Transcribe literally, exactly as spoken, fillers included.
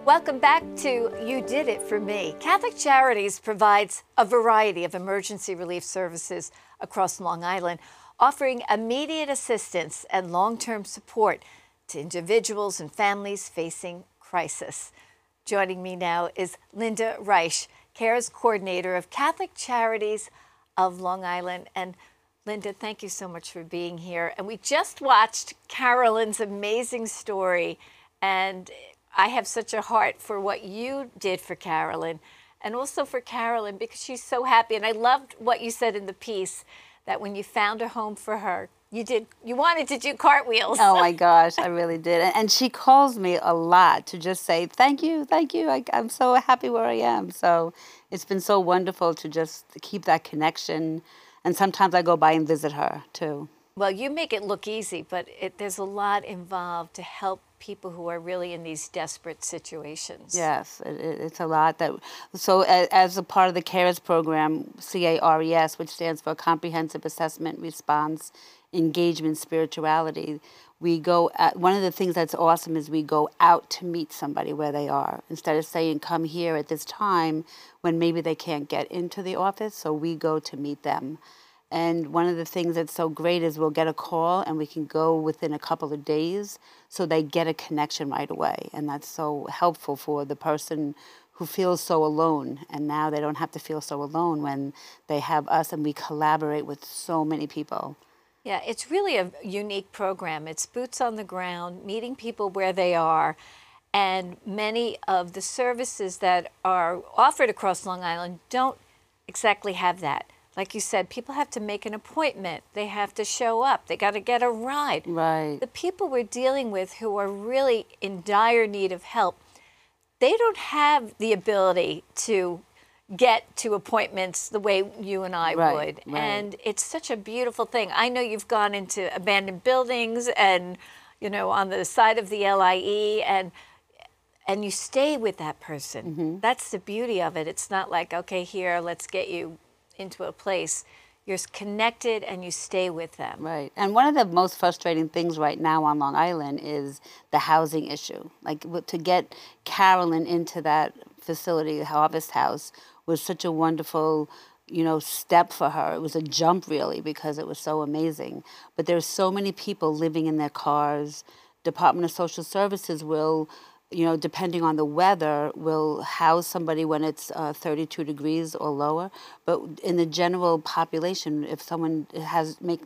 Welcome back to You Did It For Me. Catholic Charities provides a variety of emergency relief services across Long Island, offering immediate assistance and long-term support to individuals and families facing crisis. Joining me now is Linda Reich, CARES Coordinator of Catholic Charities of Long Island. And Linda, thank you so much for being here. And we just watched Carolyn's amazing story, and I have such a heart for what you did for Carolyn and also for Carolyn because she's so happy. And I loved what you said in the piece, that when you found a home for her, you did, you wanted to do cartwheels. Oh my gosh, I really did. And she calls me a lot to just say, thank you, thank you. I, I'm so happy where I am. So it's been so wonderful to just keep that connection. And sometimes I go by and visit her too. Well, you make it look easy, but it, there's a lot involved to help people who are really in these desperate situations. Yes, it, it's a lot. That So as, as a part of the CARES program, C A R E S, which stands for Comprehensive Assessment, Response, Engagement, Spirituality, we go, at, one of the things that's awesome is we go out to meet somebody where they are. Instead of saying, come here at this time, when maybe they can't get into the office, so we go to meet them. And one of the things that's so great is we'll get a call and we can go within a couple of days so they get a connection right away. And that's so helpful for the person who feels so alone. And now they don't have to feel so alone when they have us and we collaborate with so many people. Yeah, it's really a unique program. It's boots on the ground, meeting people where they are. And many of the services that are offered across Long Island don't exactly have that. Like you said, people have to make an appointment. They have to show up. They got to get a ride. Right. The people we're dealing with who are really in dire need of help, they don't have the ability to get to appointments the way you and I right, would. Right. And it's such a beautiful thing. I know you've gone into abandoned buildings and, you know, on the side of the L I E, and and you stay with that person. Mm-hmm. That's the beauty of it. It's not like, okay, here, let's get you into a place. You're connected and you stay with them. Right. And one of the most frustrating things right now on Long Island is the housing issue. Like, to get Carolyn into that facility, the Harvest House, was such a wonderful, you know, step for her. It was a jump, really, because it was so amazing. But there's so many people living in their cars. Department of Social Services will, you know, depending on the weather, will house somebody when it's uh, thirty-two degrees or lower. But in the general population, if someone has make